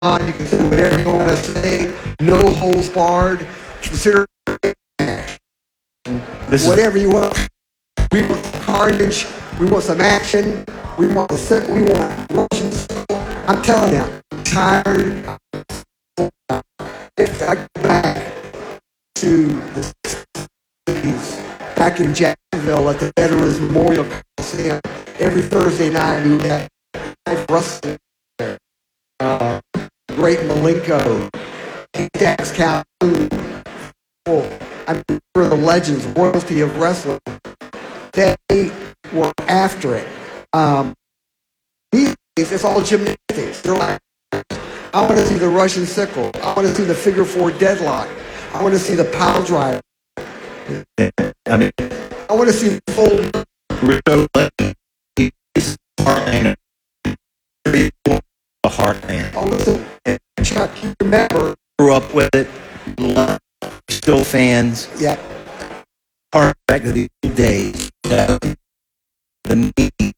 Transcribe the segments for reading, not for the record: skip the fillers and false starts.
on. You can say whatever you want to say. No holds barred. Consider whatever you want. We want some carnage. We want some action. We want the sickle. We want Russians. I'm telling you, I'm tired. If I go back to the 60s, back in Jacksonville at the Veterans Memorial Coliseum, every Thursday night we had wrestling there. Great Malenko, Dax Calhoun. I remember the legends, royalty of wrestling. They were after it. These days, it's all gymnastics. They're like, I want to see the Russian sickle. I want to see the figure four deadlock. I want to see the pile driver. I want to see the full. A heart man. Oh, listen, Chuck, you remember? Grew up with it. Still fans. Yeah. Heart back to the old days. The need.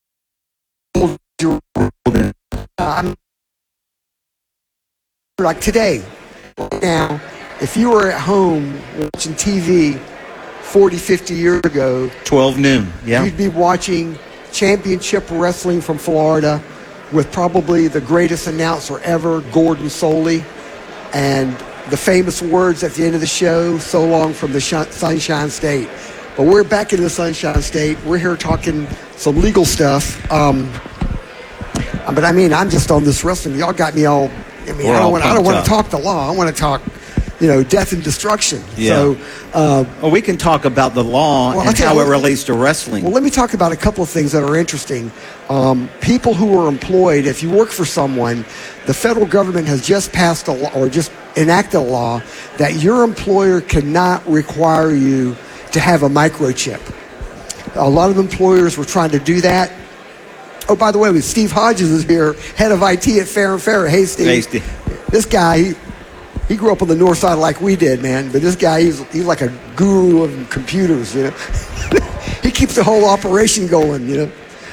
Like today, now, if you were at home watching TV 40, 50 years ago, 12 noon, yeah. You'd be watching championship wrestling from Florida with probably the greatest announcer ever, Gordon Soley, and the famous words at the end of the show, so long from the Sunshine State. But we're back in the Sunshine State. We're here talking some legal stuff. But I mean, I'm just on this wrestling. Y'all got me all. I mean, I don't want to talk the law. I want to talk, death and destruction. Yeah. So, we can talk about the law and how it relates to wrestling. Well, let me talk about a couple of things that are interesting. People who are employed, if you work for someone, the federal government has just passed a law or just enacted a law that your employer cannot require you to have a microchip. A lot of employers were trying to do that. Oh, by the way, Steve Hodges is here, head of IT at Fair and Fair. Hey, Steve. Hey, Steve. This guy, he grew up on the north side like we did, man. But this guy, he's like a guru of computers, He keeps the whole operation going,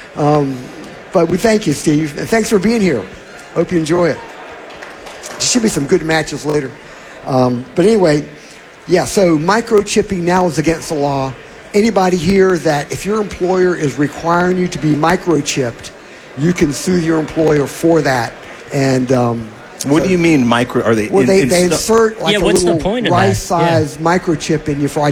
But we thank you, Steve. And thanks for being here. Hope you enjoy it. There should be some good matches later. But anyway, yeah, so microchipping now is against the law. Anybody here that if your employer is requiring you to be microchipped, you can sue your employer for that. And what do you mean micro? Are they? Well, they insert like a what's little the point of rice-sized microchip in you for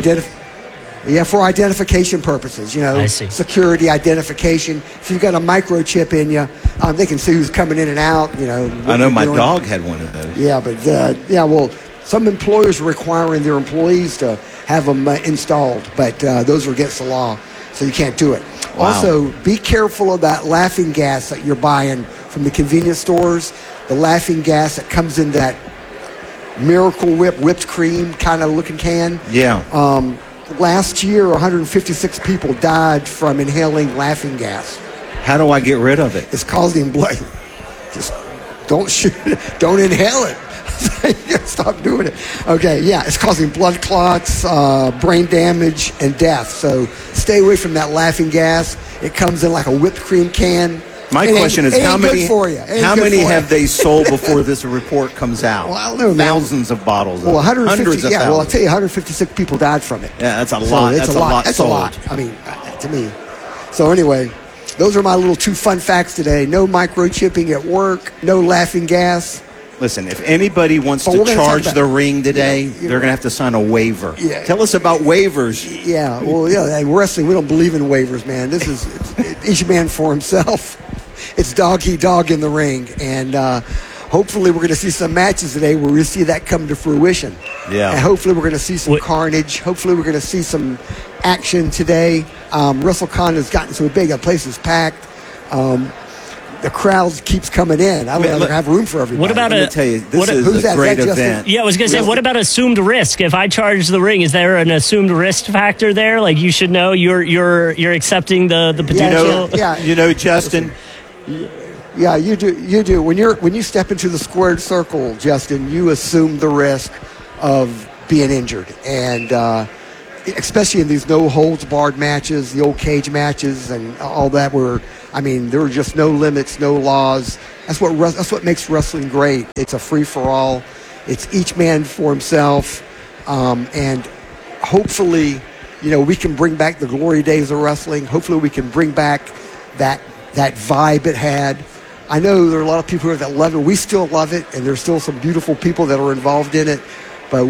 identification purposes. I see. Security identification. If you've got a microchip in you, they can see who's coming in and out. I know my dog had one of those. Yeah, but well, some employers are requiring their employees to have them installed, but those are against the law, so you can't do it. Wow. Also, be careful of that laughing gas that you're buying from the convenience stores. The laughing gas that comes in that Miracle Whip whipped cream kind of looking can. Yeah. Last year, 156 people died from inhaling laughing gas. How do I get rid of it? It's causing blood. Just don't shoot it. Don't inhale it. Stop doing it. Okay, yeah, it's causing blood clots, brain damage, and death. So stay away from that laughing gas. It comes in like a whipped cream can. My question is, how many have they sold before this report comes out? Well, I don't know, man. Thousands of bottles. Well, 150. Hundreds of yeah, thousands. well, I'll tell you, 156 people died from it. Yeah, that's a lot. That's a lot. That's sold. a lot. I mean, to me. So anyway, those are my little 2 fun facts today. No microchipping at work. No laughing gas. Listen, if anybody wants to charge the ring today, they're going to have to sign a waiver. Yeah. Tell us about waivers. Yeah, well, wrestling, we don't believe in waivers, man. This is each man for himself. It's dog-eat-dog in the ring. And hopefully we're going to see some matches today where we see that come to fruition. Yeah. And hopefully we're going to see some carnage. Hopefully we're going to see some action today. WrestleCon has gotten so big. The place is packed. The crowd keeps coming in. I don't have room for everybody. What about Let me tell you, this is a great event. Yeah, I was going to say, what about assumed risk? If I charge the ring, is there an assumed risk factor there? Like you should know you're accepting the potential. Justin. Yeah, you do. When you step into the squared circle, Justin, you assume the risk of being injured, and especially in these no holds barred matches, the old cage matches, and all that. There were just no limits, no laws. That's what makes wrestling great. It's a free for all. It's each man for himself, and hopefully, we can bring back the glory days of wrestling. Hopefully, we can bring back that vibe it had. I know there are a lot of people here that love it. We still love it, and there's still some beautiful people that are involved in it. But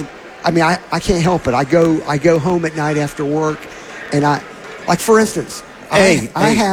I can't help it. I go home at night after work, and for instance, Hey.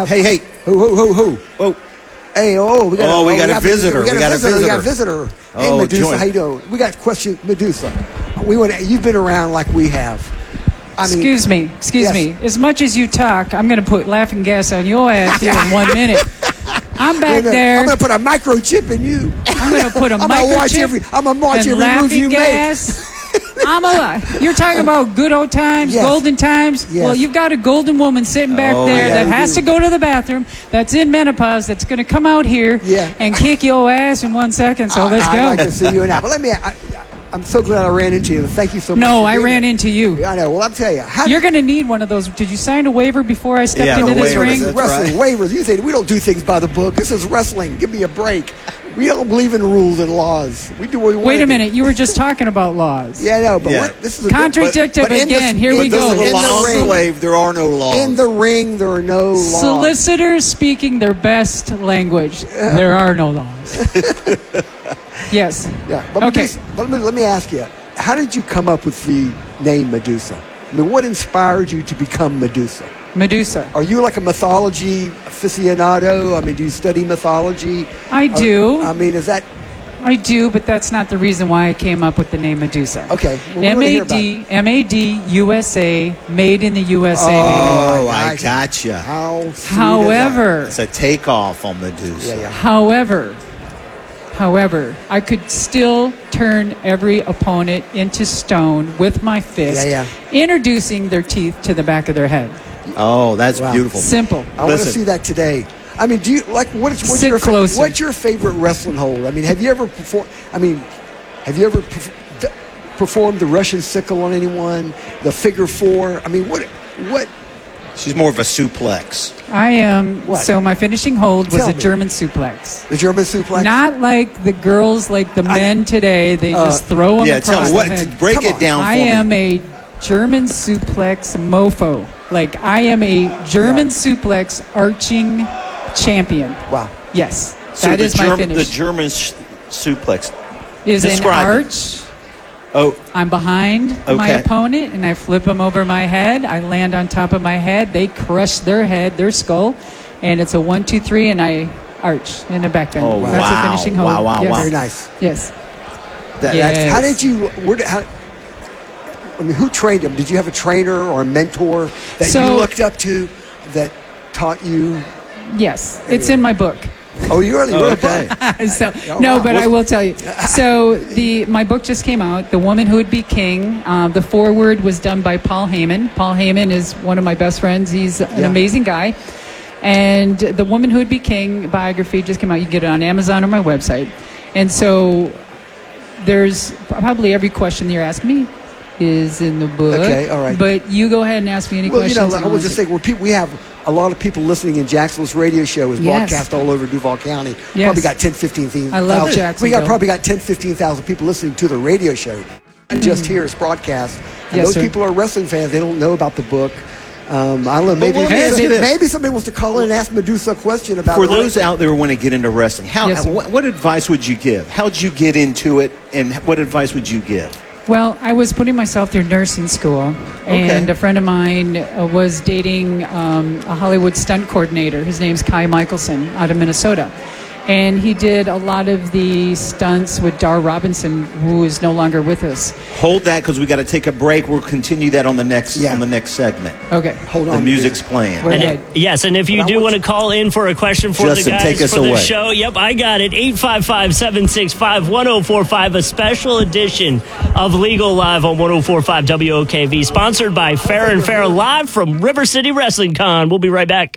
Who? Whoa. Hey, we got a visitor. We got a visitor. Hey, Oh, Medusa, join. how you doing? We got a question, Medusa. You've been around like we have. Excuse me. Yes. As much as you talk, I'm going to put laughing gas on your ass here in 1 minute. I'm back there. I'm going to put a microchip in you. I'm going to put a I'm gonna watch microchip I'm going to watch and every move you laughing make. gas. I'm alive. You're talking about good old times, Yes. golden times. Yes. Well, you've got a golden woman sitting back there yeah, that we has do. to go to the bathroom, that's in menopause, that's going to come out here Yeah. and kick your ass in 1 second. So let's I'd go. like to see you now. But I'm so glad I ran into you. Thank you so much. No, for I doing ran it. into you. I know. Well, I'll tell you. You're going to need one of those. Did you sign a waiver before I stepped Yeah, into the this waiver, ring? that's Wrestling waivers. You say we don't do things by the book. This is wrestling. Give me a break. We don't believe in rules and laws. We do what we want. Wait a minute. You were just talking about laws. Yeah, I know, but Yeah. this is a Contradictive but in again. Here we in the- go. in the Law ring- slave, there are no laws. In the ring, there are no laws. Solicitors speaking their best language. There are no laws. Yes. Yeah. But Okay. Medusa, let me ask you, how did you come up with the name Medusa? I mean, what inspired you to become Medusa? Medusa. Are you like a mythology aficionado? I mean, do you study mythology? I do. I do, but that's not the reason why I came up with the name Medusa. Okay. Well, we wanna hear about it. MAD USA, made in the USA. Oh, I gosh. gotcha. How sweet is that? However, It's a takeoff on Medusa. Yeah. However, I could still turn every opponent into stone with my fist, Yeah. introducing their teeth to the back of their head. Oh, that's Wow. beautiful. Simple. I want to Listen. see that today. I mean, do you like what's Sit your closer. what's your favorite wrestling hold? I mean, have you ever performed the Russian sickle on anyone? The figure four? I mean, what? She's more of a suplex. I am. What? So my finishing hold was Tell a me. German suplex. The German suplex? Not like the girls, like the men today. They just throw them Yeah, across tell me the what. head. Break Come it on. down for I me. am a German suplex mofo. Like I am a German suplex arching champion. Wow. Yes, So that the is my German, finish. The German suplex. Is an describe it. arch. Oh, I'm behind my Okay. opponent and I flip them over my head. I land on top of my head. They crush their head, their skull, and it's a 1, 2, 3, and I arch in a back bend. Oh, That's wow. a finishing hold. Wow, wow, yes. wow. Very nice. Yes. How did you? Who trained him? Did you have a trainer or a mentor that you So- looked up to that taught you? Yes. It's in my book. Oh, you already wrote Okay. a book. So, Oh, no, wow. but I will tell you. So my book just came out, The Woman Who Would Be King. The foreword was done by Paul Heyman. Paul Heyman is one of my best friends. He's an Yeah. amazing guy. And The Woman Who Would Be King biography just came out. You can get it on Amazon or my website. And so there's probably every question that you're asking me is in the book. Okay, all right. But you go ahead and ask me any Well, questions. I and I'll was just answer. saying, we have a lot of people listening in Jacksonville's radio show is Yes. broadcast all over Duval County. Yes. Probably got 10, 15,000. I love We Jacksonville. probably got 10, 15,000 people listening to the radio show. Not just here, it's broadcast. And Yes, those sir. people are wrestling fans. They don't know about the book. I don't know. Maybe, let me ask you this. maybe somebody wants to call in and ask Medusa a question about For it. those out there who want to get into wrestling, Yes, sir. what advice would you give? How'd you get into it, and what advice would you give? Well, I was putting myself through nursing school, and a friend of mine was dating a Hollywood stunt coordinator. His name's Kai Michelson out of Minnesota. And he did a lot of the stunts with Dar Robinson, who is no longer with us. Hold that because we got to take a break. We'll continue that on the next Yeah. segment. Okay. Hold The on. music's playing. Go ahead. Yes, and if you But I do want want to call in for a question for Justin, the take guys us for the away. show, yep, I got it. 855-765-1045, a special edition of Legal Live on 1045 WOKV, sponsored by Fair and Fair, live from River City Wrestling Con. We'll be right back.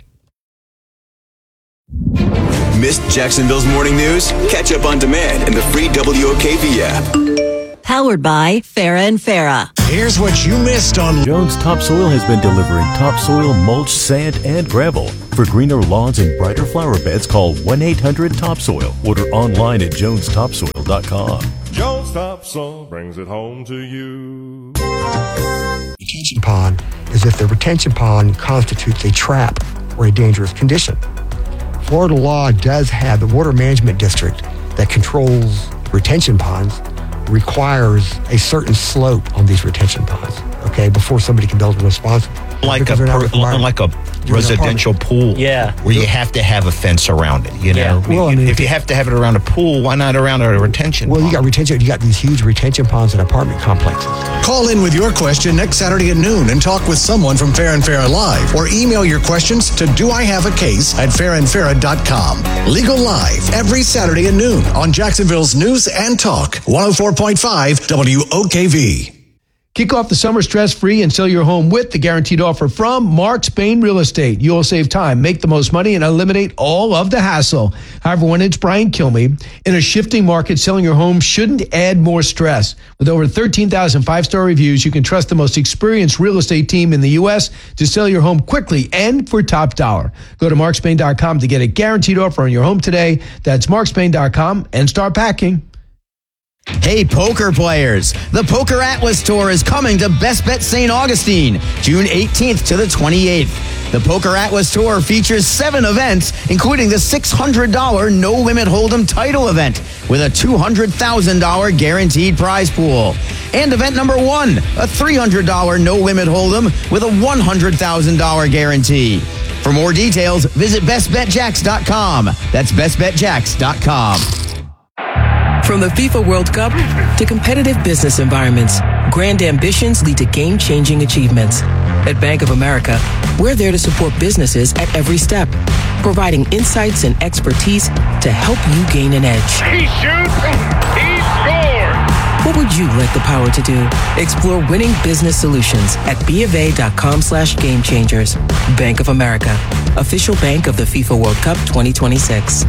Missed Jacksonville's morning news? Catch up on demand in the free WOKV app. Powered by Farah and Farah. Here's what you missed on Jones Topsoil has been delivering topsoil, mulch, sand, and gravel. For greener lawns and brighter flower beds, call 1-800-TOPSOIL. Order online at jonestopsoil.com. Jones Topsoil brings it home to you. Retention pond is if the retention pond constitutes a trap or a dangerous condition. Florida law does have the Water Management District that controls retention ponds requires a certain slope on these retention ponds, okay, before somebody can build them responsible. Like a residential pool. Yeah. Where you have to have a fence around it, you know? Yeah. Well, I mean, if you have to have it around a pool, why not around a retention pond? You got these huge retention ponds in apartment complexes. Call in with your question next Saturday at noon and talk with someone from Farah and Farah Live, or email your questions to doihaveacase@farandfarah.com. Legal Live every Saturday at noon on Jacksonville's News and Talk 104.5 WOKV. Kick off the summer stress-free and sell your home with the guaranteed offer from Mark Spain Real Estate. You'll save time, make the most money, and eliminate all of the hassle. However, when it's Brian Kilmeade, in a shifting market, selling your home shouldn't add more stress. With over 13,000 five-star reviews, you can trust the most experienced real estate team in the U.S. to sell your home quickly and for top dollar. Go to markspain.com to get a guaranteed offer on your home today. That's markspain.com and start packing. Hey, poker players. The Poker Atlas Tour is coming to Best Bet St. Augustine, June 18th to the 28th. The Poker Atlas Tour features 7 events, including the $600 No Limit Hold'em title event with a $200,000 guaranteed prize pool. And event number 1, a $300 No Limit Hold'em with a $100,000 guarantee. For more details, visit bestbetjacks.com. That's bestbetjacks.com. From the FIFA World Cup to competitive business environments, grand ambitions lead to game-changing achievements. At Bank of America, we're there to support businesses at every step, providing insights and expertise to help you gain an edge. He shoots, he scores! What would you like the power to do? Explore winning business solutions at BofA.com/gamechangers. Bank of America, official bank of the FIFA World Cup 2026.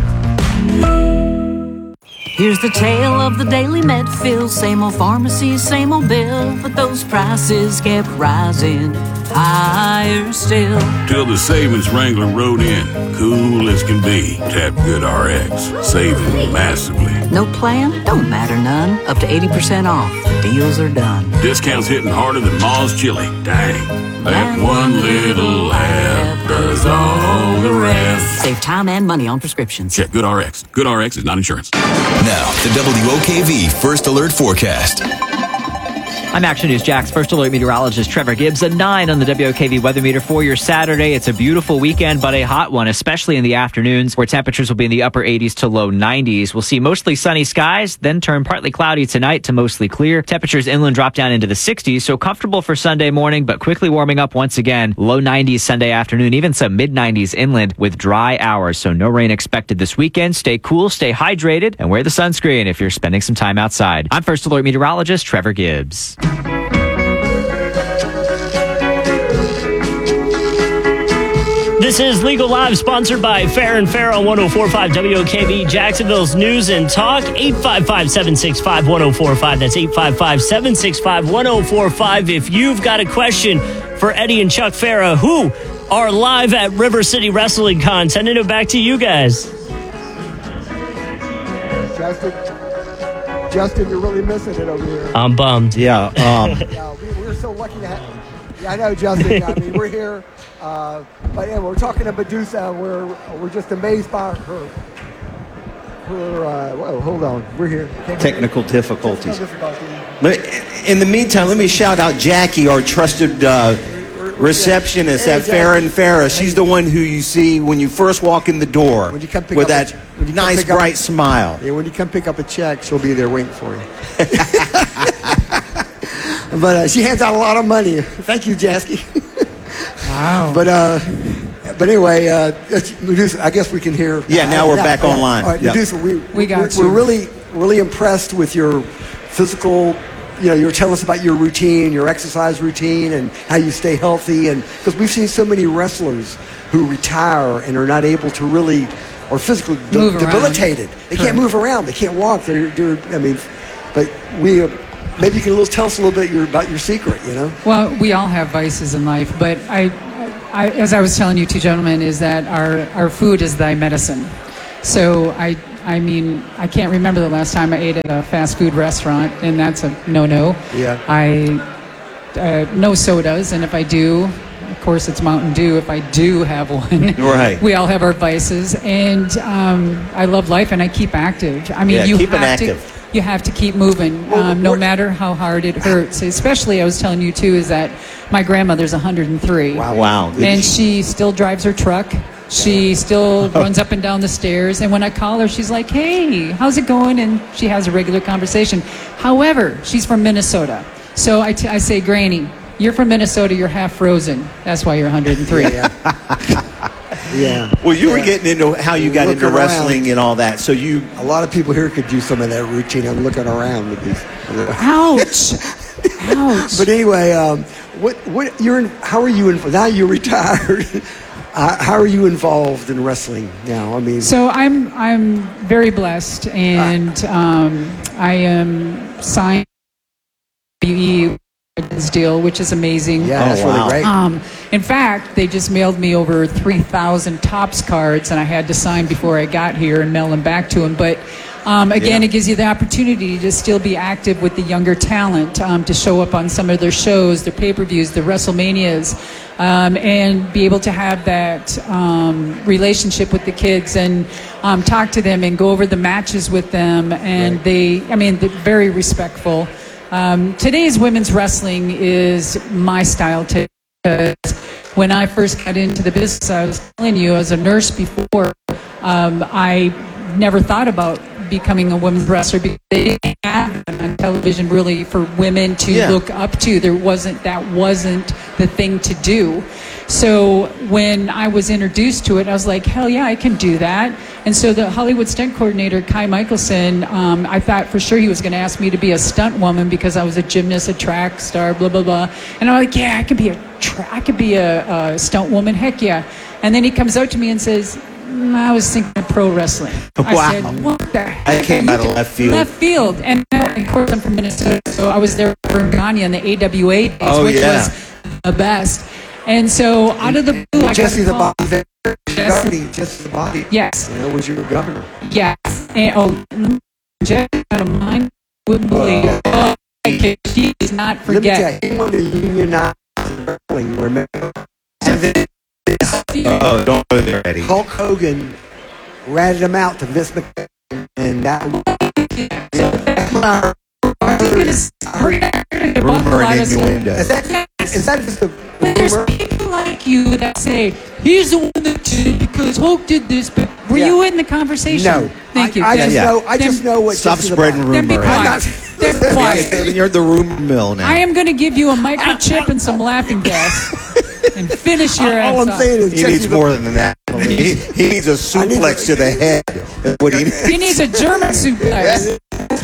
Here's the tale of the Daily Medfield. Same old pharmacy, same old bill, but those prices kept rising higher still. Till the savings Wrangler rode in, cool as can be. Tap GoodRx, saving massively. No plan? Don't matter none. Up to 80% off. The deals are done. Discounts hitting harder than Ma's chili. Dang. That one little app does all the rest. Save time and money on prescriptions. Check GoodRx. GoodRx is not insurance. Now, the WOKV First Alert Forecast. I'm Action News Jack's First Alert meteorologist Trevor Gibbs. A 9 on the WOKV weather meter for your Saturday. It's a beautiful weekend, but a hot one, especially in the afternoons, where temperatures will be in the upper 80s to low 90s. We'll see mostly sunny skies, then turn partly cloudy tonight to mostly clear. Temperatures inland drop down into the 60s, so comfortable for Sunday morning, but quickly warming up once again. Low 90s Sunday afternoon, even some mid-90s inland with dry hours, so no rain expected this weekend. Stay cool, stay hydrated, and wear the sunscreen if you're spending some time outside. I'm First Alert meteorologist Trevor Gibbs. This is Legal Live, sponsored by Farah and Farah on 104.5 WOKV, Jacksonville's News and Talk. 855-765-1045. That's 855-765-1045. If you've got a question for Eddie and Chuck Farah, who are live at River City Wrestling Con, sending it back to you guys. Justin, you're really missing it over here. I'm bummed. Yeah. We're so lucky to have you. Yeah, I know, Justin. I mean, we're here. But yeah, we're talking to Medusa. We're just amazed by her. Whoa, hold on. We're here. Technical difficulties. But in the meantime, let me shout out Jackie, our trusted receptionist at Farah and Farah. She's the one who you see when you first walk in the door with that nice, bright smile. Yeah, when you come pick up a check, she'll be there waiting for you. But she hands out a lot of money. Thank you, Jasky. Wow. But anyway, Medusa, I guess we can hear. Yeah, now we're back online. All right, yep. Medusa, we're really impressed with your physical. You know, you tell us about your routine, your exercise routine, and how you stay healthy. And because we've seen so many wrestlers who retire and are not able to really, or physically debilitated. They can't move around. They can't walk. But maybe you can tell us a little bit about your secret, you know? Well, we all have vices in life, but I, as I was telling you two gentlemen, is that our food is thy medicine. So I mean, I can't remember the last time I ate at a fast food restaurant, and that's a no-no. Yeah. No sodas, and if I do, of course, it's Mountain Dew. If I do have one, Right. We all have our vices, and I love life, and I keep active. I mean, you keeping have active. to. You have to keep moving, no matter how hard it hurts. Especially, I was telling you too, is that my grandmother's 103. Wow. And she still drives her truck. She still runs up and down the stairs. And when I call her, she's like, "Hey, how's it going?" And she has a regular conversation. However, she's from Minnesota. So I say, "Granny, you're from Minnesota. You're half frozen. That's why you're 103. Yeah. Well, you were getting into how you got into wrestling and all that. So a lot of people here could do some of that routine. I'm looking around with these. Ouch. Ouch. But anyway, how are you now you're retired? How are you involved in wrestling now? I mean, so I'm very blessed, and I am signed to WWE deal, which is amazing. Yeah, that's really great. In fact, they just mailed me over 3,000 Topps cards, and I had to sign before I got here and mail them back to them. But again, it gives you the opportunity to still be active with the younger talent, to show up on some of their shows, their pay-per-views, their WrestleManias, and be able to have that relationship with the kids and talk to them and go over the matches with them. And they're very respectful. Today's women's wrestling is my style too. Because when I first got into the business, I was telling you, as a nurse before, I never thought about becoming a women's wrestler because they didn't have it on television really for women to look up to. That wasn't the thing to do. So when I was introduced to it, I was like, hell yeah, I can do that. And so the Hollywood stunt coordinator, Kai Michelson, I thought for sure he was going to ask me to be a stunt woman because I was a gymnast, a track star, blah, blah, blah. And I'm like, yeah, I could be a stunt woman, heck yeah. And then he comes up to me and says, I was thinking of pro wrestling. I said, what the heck? I came out of left field. Left field. And of course I'm from Minnesota, so I was there for Ghana in the AWA days, which was the best. And so out of the blue, Jesse the Body, Jesse the Body. Yes. Was your governor. Yes. And Jesse out of mine wouldn't believe. She does not forget. Let me tell you, he wanted to unionize wrestling, remember? Don't go there, Eddie. Hulk Hogan ratted him out to Vince McMahon, and that rumor in innuendo. Is that just a There's rumor? people like you that say, he's the one that did it because Hulk did this, but were you in the conversation? No. Thank you. I just know what. Stop spreading Then be rumor. quiet. Then be quiet. You're the rumor mill now. I am going to give you a microchip and some laughing gas and finish your ass All I'm off. saying is He needs more than that. He needs a suplex to the head. That's what he needs. He needs a German suplex.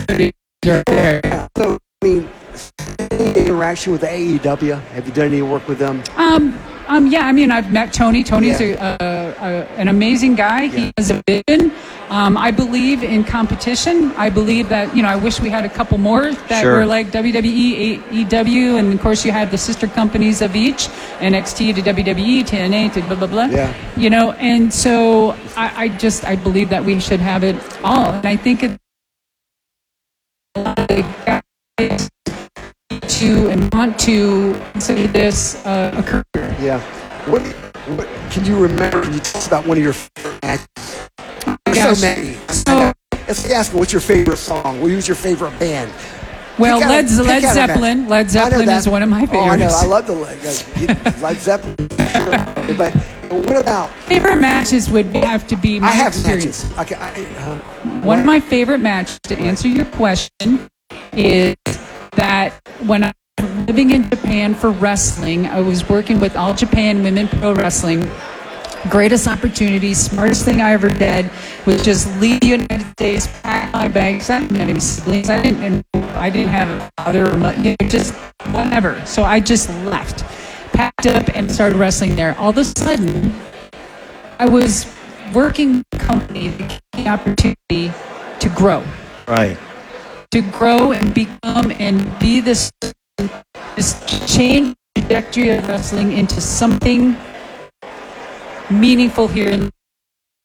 So, I mean, any interaction with the AEW? Have you done any work with them? Yeah, I mean, I've met Tony. Tony's an amazing guy. He has a vision. I believe in competition. I believe that, I wish we had a couple more that were like WWE, AEW, and of course you have the sister companies of each, NXT to WWE, TNA to blah, blah, blah. Yeah. And so I believe that we should have it all. And I think it's a lot of guys to and want to consider this a career. Yeah. What can you remember? Can you tell us about one of your favorite matches? There's so many. Let's ask me, what's your favorite song? Who's your favorite band? Well, Led Zeppelin. Led Zeppelin is one of my favorites. Oh, I know. I love the Led Zeppelin. Sure. But what about favorite matches? Would have to be my I have experience. matches. Okay. One of my favorite matches, to answer your question, is that when I was living in Japan for wrestling, I was working with All Japan Women Pro Wrestling. Greatest opportunity, smartest thing I ever did was just leave the United States, pack my bags. I didn't have any siblings. I didn't have a father or just whatever. So I just left, packed up, and started wrestling there. All of a sudden, I was working with a company that gave me the opportunity to grow. Right. to grow and become and be this change trajectory of wrestling into something meaningful here in